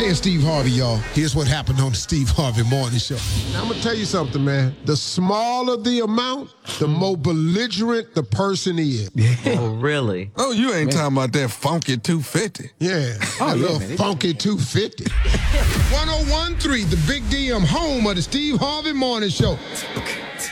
Hey, it's Steve Harvey, y'all. Here's what happened on the Steve Harvey Morning Show. Now, I'm going to tell you something, man. The smaller the amount, the more belligerent the person is. Oh, really? Oh, you ain't talking about that funky 250. Yeah, a little funky 250. 101.3, the Big DM, home of the Steve Harvey Morning Show.